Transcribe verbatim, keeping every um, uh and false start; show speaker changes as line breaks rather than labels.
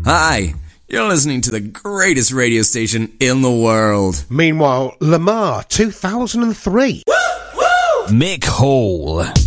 Hi, you're listening to the greatest radio station in the world.
Meanwhile, Lamar, two thousand three.
Mick Hall.